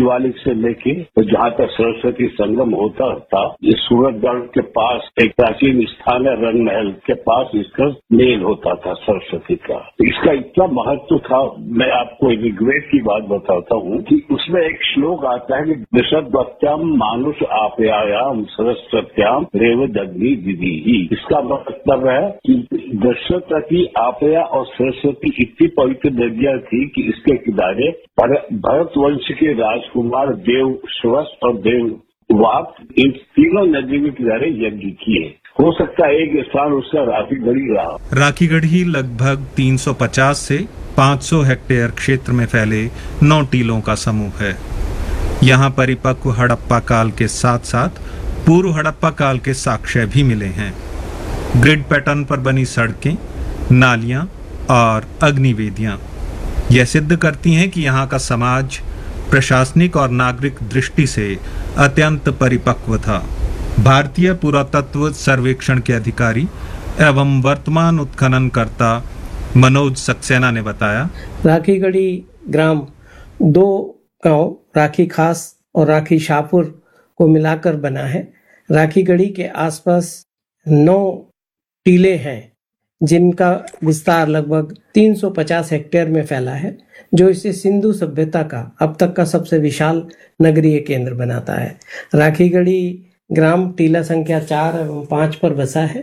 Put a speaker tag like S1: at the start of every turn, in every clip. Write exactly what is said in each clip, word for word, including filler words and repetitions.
S1: शिवालिक से लेके तो जहाँ तक सरस्वती संगम होता था, ये सूरतगढ़ के पास एक प्राचीन स्थान है, रंग महल के पास इसका मेल होता था सरस्वती का। इसका इतना महत्व था, मैं आपको ऋग्वेद की बात बताता हूँ कि उसमें एक श्लोक आता है कि दशद्वत्याम मानुष आपयायाम सरस्वत्याम रेव दग्नि दीदी ही। इसका मतलब है कि दशरथी आपया और सरस्वती इतनी पवित्र नदियां थी कि इसके किनारे भरत वंश के राजकुमार देव श्वस और देव वाप इन तीनों नदियों के किनारे यज्ञ किए। हो सकता है एक स्थान उसका राखीगढ़ी रहा।
S2: राखीगढ़ी लगभग तीन सौ पचास से पाँच सौ हेक्टेयर क्षेत्र में फैले नौ टीलों का समूह है। यहाँ परिपक्व हड़प्पा काल के साथ साथ पूर्व हड़प्पा काल के साक्ष्य भी मिले हैं। ग्रिड पैटर्न पर बनी सड़कें, नालियां और अग्निवेदियां यह सिद्ध करती हैं कि यहाँ का समाज प्रशासनिक और नागरिक दृष्टि से अत्यंत परिपक्व था। भारतीय पुरातत्व सर्वेक्षण के अधिकारी एवं वर्तमान उत्खननकर्ता मनोज सक्सेना ने बताया,
S3: राखीगढ़ी ग्राम दो गांव राखी खास और राखी शाहपुर को मिलाकर बना है। राखीगढ़ी के आसपास नौ टीले हैं जिनका विस्तार लगभग तीन सौ पचास हेक्टेयर में फैला है, जो इसे सिंधु सभ्यता का अब तक का सबसे विशाल नगरीय केंद्र बनाता है। राखीगढ़ी ग्राम टीला संख्या चार एवं पाँच पर बसा है,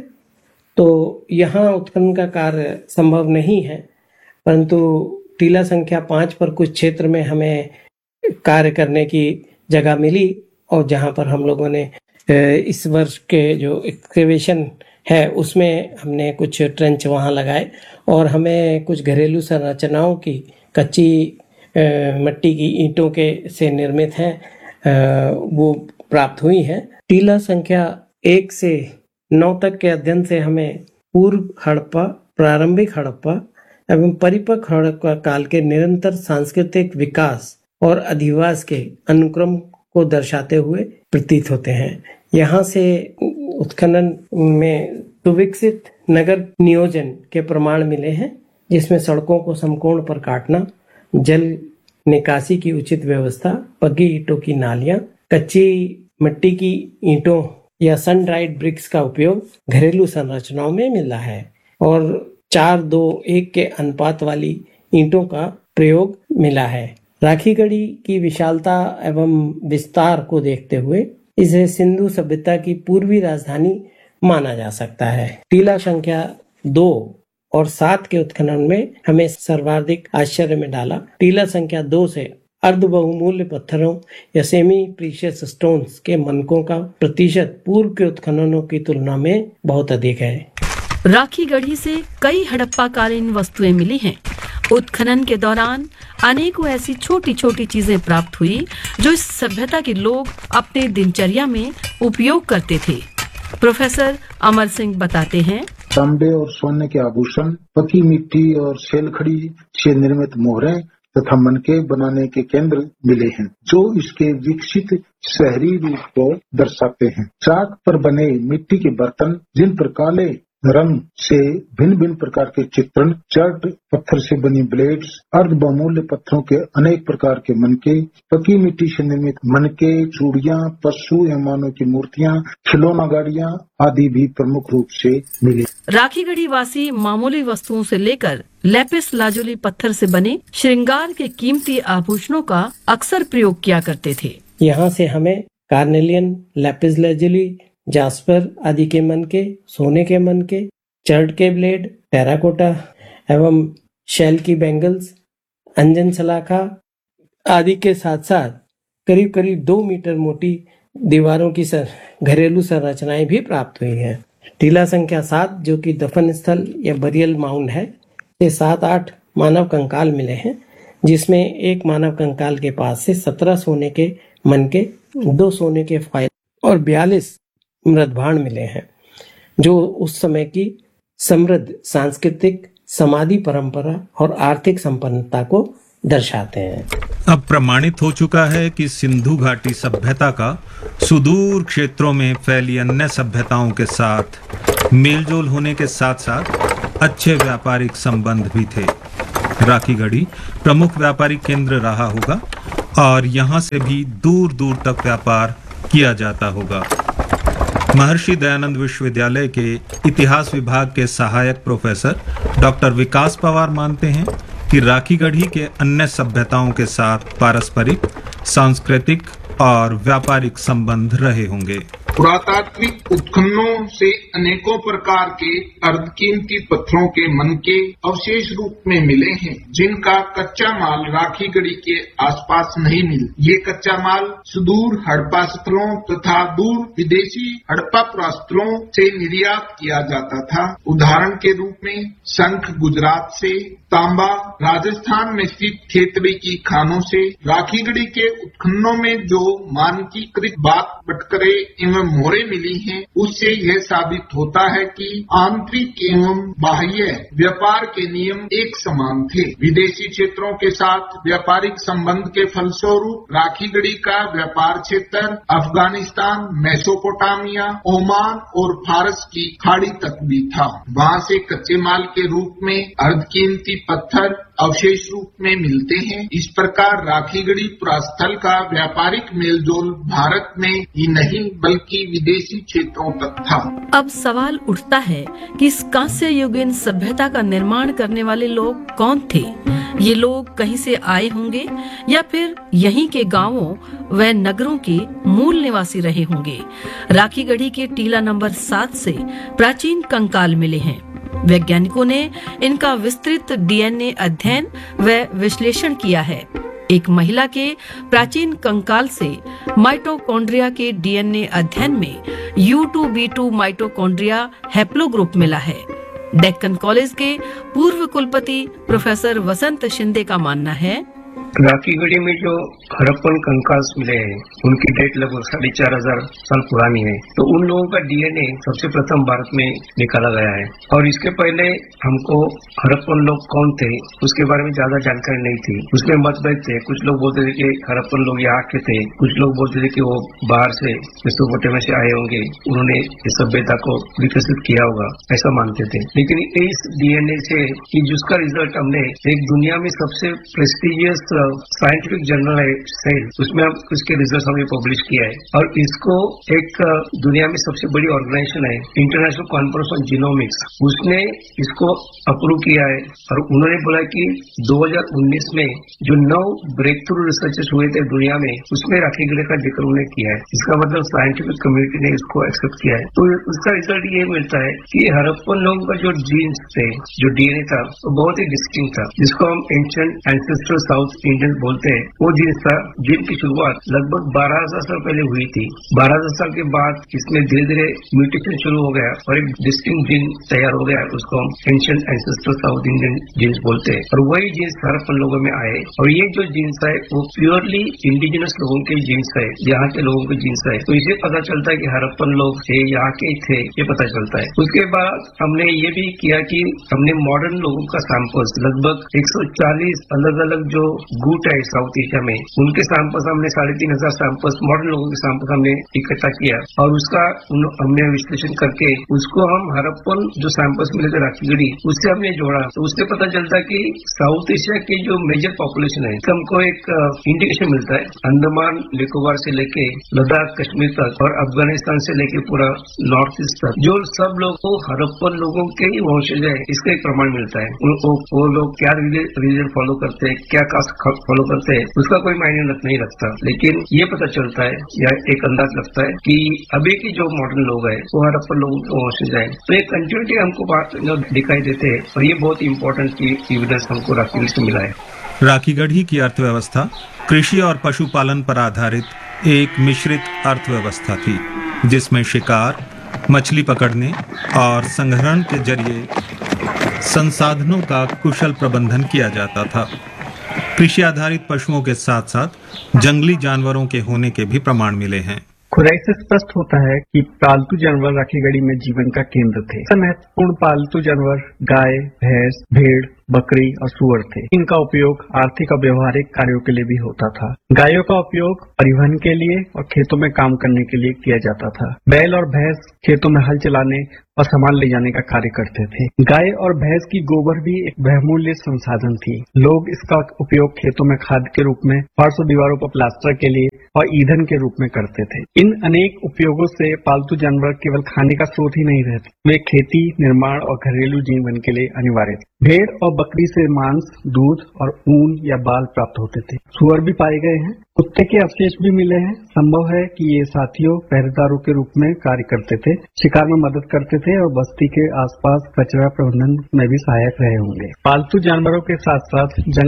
S3: तो यहाँ उत्खनन का कार्य संभव नहीं है, परंतु टीला संख्या पाँच पर कुछ क्षेत्र में हमें कार्य करने की जगह मिली और जहाँ पर हम लोगों ने इस वर्ष के जो एक्सकेवेशन है उसमें हमने कुछ ट्रेंच वहाँ लगाए और हमें कुछ घरेलू संरचनाओं की कच्ची मिट्टी की ईंटों के से निर्मित हैं वो प्राप्त हुई हैं। टीला संख्या एक से नौ तक के अध्ययन से हमें पूर्व हड़प्पा, प्रारंभिक हड़प्पा एवं परिपक्व हड़प्पा काल के निरंतर सांस्कृतिक विकास और अधिवास के अनुक्रम को दर्शाते हुए प्रतीत होते हैं। यहाँ से उत्खनन में सुविकसित नगर नियोजन के प्रमाण मिले हैं, जिसमें सड़कों को समकोण पर काटना, जल निकासी की उचित व्यवस्था, पक्की ईंटों की नालियां, कच्ची मिट्टी की ईंटों या सन ड्राइड ब्रिक्स का उपयोग घरेलू संरचनाओं में मिला है और चार दो एक के अनुपात वाली ईंटों का प्रयोग मिला है। राखीगढ़ी की विशालता एवं विस्तार को देखते हुए इसे सिंधु सभ्यता की पूर्वी राजधानी माना जा सकता है। टीला संख्या दो और सात के उत्खनन में हमें सर्वाधिक आश्चर्य में डाला। टीला संख्या दो से अर्ध बहुमूल्य पत्थरों या सेमी प्रीशियस स्टोन्स के मनकों का प्रतिशत पूर्व के उत्खननों की तुलना में बहुत अधिक है।
S4: राखीगढ़ी से कई हड़प्पा कालीन वस्तुएं मिली हैं। उत्खनन के दौरान अनेकों ऐसी छोटी छोटी चीजें प्राप्त हुई जो इस सभ्यता के लोग अपने दिनचर्या में उपयोग करते थे। प्रोफेसर अमर सिंह बताते हैं,
S5: तांबे और सोने के आभूषण, पकी मिट्टी और शैलखड़ी से निर्मित मोहरें तथा मनके बनाने के केंद्र मिले हैं, जो इसके विकसित शहरी रूप को दर्शाते हैं। चाक पर बने मिट्टी के बर्तन, जिन पर काले रंग से भिन्न भिन्न प्रकार के चित्रण, चर्ट पत्थर से बनी ब्लेड्स, अर्ध बहुमूल्य पत्थरों के अनेक प्रकार के मनके, पकी मिट्टी से निर्मित मनके, चूड़ियां, पशु या मानव की मूर्तियां, खिलौना गाड़ियां आदि भी प्रमुख रूप से मिले।
S4: राखीगढ़ी वासी मामूली वस्तुओं से लेकर लेपिस लाजुली पत्थर से बने श्रृंगार के कीमती आभूषणों का अक्सर प्रयोग किया करते थे।
S3: यहाँ से हमें कार्नेलियन, लेपिस लाजुली, जास्पर आदि के मनके, सोने के मनके, चर्ट के ब्लेड, टेराकोटा एवं शैल की बैंगल्स, अंजन सलाखा आदि के साथ साथ करीब करीब दो मीटर मोटी दीवारों की घरेलू संरचनाएं भी प्राप्त हुई हैं। टीला संख्या सात, जो कि दफन स्थल या बरियल माउंड है, से सात आठ मानव कंकाल मिले हैं, जिसमें एक मानव कंकाल के पास से सत्रह सोने के मनके, दो सोने के फाइल और बयालीस मृदभांड मिले हैं, जो उस समय की समृद्ध सांस्कृतिक, समाधि परंपरा और आर्थिक संपन्नता को दर्शाते हैं।
S2: अब प्रमाणित हो चुका है कि सिंधु घाटी सभ्यता का सुदूर क्षेत्रों में फैली अन्य सभ्यताओं के साथ मेलजोल होने के साथ साथ अच्छे व्यापारिक संबंध भी थे। राखीगढ़ी प्रमुख व्यापारिक केंद्र रहा होगा और यहाँ से भी दूर दूर तक व्यापार किया जाता होगा। महर्षि दयानंद विश्वविद्यालय के इतिहास विभाग के सहायक प्रोफेसर डॉक्टर विकास पवार मानते हैं कि राखीगढ़ी के अन्य सभ्यताओं के साथ पारस्परिक, सांस्कृतिक और व्यापारिक संबंध रहे होंगे।
S6: पुरातात्विक उत्खननों से अनेकों प्रकार के अर्धकीमती पत्थरों के मनके अवशेष रूप में मिले हैं, जिनका कच्चा माल राखीगढ़ी के आसपास नहीं मिला। ये कच्चा माल सुदूर हड़प्पा स्थलों तथा दूर विदेशी हड़प्पा पुरास्थलों से निर्यात किया जाता था। उदाहरण के रूप में शंख गुजरात से, तांबा राजस्थान में स्थित खेतड़ी की खानों से। राखीगढ़ी के उत्खननों में जो मानकीकृत बात बटकरे एवं मोहरें मिली हैं, उससे यह साबित होता है कि आंतरिक एवं बाह्य व्यापार के नियम एक समान थे। विदेशी क्षेत्रों के साथ व्यापारिक संबंध के फलस्वरूप राखीगढ़ी का व्यापार क्षेत्र अफगानिस्तान, मेसोपोटामिया, ओमान और फारस की खाड़ी तक भी था। वहां से कच्चे माल के रूप में अर्धकीमती पत्थर अवशेष रूप में मिलते हैं। इस प्रकार राखीगढ़ी पुरास्थल का व्यापारिक मेलजोल भारत में ही नहीं बल्कि विदेशी क्षेत्रों तक था।
S4: अब सवाल उठता है कि इस कांस्य युगीन सभ्यता का निर्माण करने वाले लोग कौन थे? ये लोग कहीं से आए होंगे या फिर यहीं के गांवों व नगरों के मूल निवासी रहे होंगे। राखीगढ़ी के टीला नंबर सात से प्राचीन कंकाल मिले हैं। वैज्ञानिकों ने इनका विस्तृत डीएनए अध्ययन व विश्लेषण किया है। एक महिला के प्राचीन कंकाल से माइटोकॉन्ड्रिया के डीएनए अध्ययन में you to be to mitochondria haplogroup मिला है। डेक्कन कॉलेज के पूर्व कुलपति प्रोफेसर वसंत शिंदे का मानना है,
S7: राखीगढ़ी में जो हड़प्पन कंकाल मिले हैं उनकी डेट लगभग साढ़े चार हजार साल पुरानी है। तो उन लोगों का डीएनए सबसे प्रथम भारत में निकाला गया है। और इसके पहले हमको हड़प्पन लोग कौन थे उसके बारे में ज्यादा जानकारी नहीं थी। उसमें मतभेद थे। कुछ लोग बोलते थे कि हड़प्पन लोग यहाँ के थे, कुछ लोग बोलते थे कि वो बाहर से मेसोपोटामिया से आए होंगे, उन्होंने इस सभ्यता को विकसित किया होगा, ऐसा मानते थे। लेकिन इस डीएनए से कि जिसका रिजल्ट हमने एक दुनिया में सबसे प्रेस्टिजियस साइंटिफिक जर्नल है सेल, उसमें हम उसके रिजल्ट हमने पब्लिश किया है। और इसको एक दुनिया में सबसे बड़ी ऑर्गेनाइजेशन है इंटरनेशनल कॉन्फ्रेंस ऑन जीनोमिक्स, उसने इसको अप्रूव किया है। और उन्होंने बोला कि दो हजार उन्नीस में जो नौ ब्रेक थ्रू रिसर्चेस हुए थे दुनिया में, उसमें राखीगढ़ी का जिक्र उन्होंने किया है। इसका मतलब साइंटिफिक कम्युनिटी ने इसको एक्सेप्ट किया है। तो उसका रिजल्ट ये मिलता है कि हड़प्पन लोगों का जो जीन्स थे, जो डीएनए था, वो बहुत ही डिस्टिंक्ट था, जिसको हम एंशिएंट एंसेस्टर साउथ इंडियन बोलते हैं। वो जीन्स था जिनकी शुरुआत लगभग बारह हजार साल पहले हुई थी। बारह हजार साल के बाद इसमें धीरे धीरे म्यूटेशन शुरू हो गया और एक डिस्टिंक्ट जीन तैयार हो गया, उसको हम ancient ancestor south Indian jeans बोलते हैं। और वही जीन्स हड़प्पन लोगों में आए। और ये जो जीन्स है वो प्योरली इंडिजिनस लोगों के जीन्स है, यहाँ के लोगों के जीन्स है। तो इसे पता चलता है कि हड़प्पन लोग थे, यहाँ के थे, ये पता चलता है। उसके बाद हमने ये भी किया कि हमने मॉडर्न लोगों का सैंपल्स लगभग एक सौ चालीस अलग अलग जो गुट है साउथ एशिया में, उनके सैंपल्स हमने साढ़े तीन हजार सैंपल्स मॉडर्न लोगों के सैंपल्स हमने इकट्ठा किया और उसका हमने विश्लेषण करके उसको हम हड़प्पन जो सैंपल्स मिले थे राखीगढ़ी, उससे हमने जोड़ा। तो उससे पता चलता है कि साउथ एशिया की जो मेजर पॉपुलेशन है, हमको एक इंडिकेशन मिलता है अंडमान निकोबार से लेके लद्दाख कश्मीर तक और अफगानिस्तान से लेके पूरा नॉर्थ ईस्ट तक, जो सब लोग को हड़प्पन लोगों के ही वंशज है, इसका एक प्रमाण मिलता है। वो, वो लोग क्या रिलीजन फॉलो करते हैं, क्या कास्ट फॉलो करते हैं, उसका कोई मायने नहीं रखता। लेकिन ये पता चलता है या एक अंदाज लगता है कि अभी की जो मॉडर्न लोग हैं वो हड़प्पन लोगों के वंशज हैं। तो एक कंटिन्यूटी हमको बात दिखाई देते हैं और ये बहुत इंपॉर्टेंट एविडेंस हमको राखीगढ़ी से मिला है।
S2: राखीगढ़ी की अर्थव्यवस्था कृषि और पशुपालन पर आधारित एक मिश्रित अर्थव्यवस्था थी, जिसमें शिकार, मछली पकड़ने और संग्रहण के जरिए संसाधनों का कुशल प्रबंधन किया जाता था। कृषि आधारित पशुओं के साथ साथ जंगली जानवरों के होने के भी प्रमाण मिले हैं।
S8: खुदाई से स्पष्ट होता है कि पालतू जानवर राखीगढ़ी में जीवन का केंद्र थे। महत्वपूर्ण पालतू जानवर गाय, भैंस, भेड़, बकरी और सूअर थे। इनका उपयोग आर्थिक और व्यवहारिक कार्यों के लिए भी होता था। गायों का उपयोग परिवहन के लिए और खेतों में काम करने के लिए किया जाता था। बैल और भैंस खेतों में हल चलाने और सामान ले जाने का कार्य करते थे। गाय और भैंस की गोबर भी एक बहुमूल्य संसाधन थी। लोग इसका उपयोग खेतों में खाद के रूप में, फर्श और दीवारों पर प्लास्टर के लिए और ईंधन के रूप में करते थे। इन अनेक उपयोगों से पालतू जानवर केवल खाने का स्रोत ही नहीं रहते, वे खेती, निर्माण और घरेलू जीवन के लिए अनिवार्य थे। भेड़ और बकरी से मांस, दूध और ऊन या बाल प्राप्त होते थे। सूअर भी पाए गए हैं। कुत्ते के अवशेष भी मिले हैं। संभव है कि ये साथियों, पहरेदारों के रूप में कार्य करते थे, शिकार में मदद करते थे और बस्ती के आसपास कचरा प्रबंधन में भी सहायक रहे होंगे। पालतू जानवरों के साथ साथ जंगल